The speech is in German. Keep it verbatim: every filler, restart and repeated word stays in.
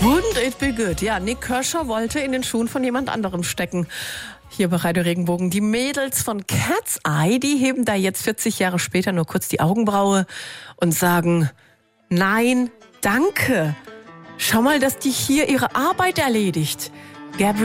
Wouldn't it be good? Ja, Nick Kershaw wollte in den Schuhen von jemand anderem stecken. Hier bei Radio Regenbogen. Die Mädels von Cat's Eye, die heben da jetzt vierzig Jahre später nur kurz die Augenbraue und sagen, nein, danke. Schau mal, dass die hier ihre Arbeit erledigt. Gabrielle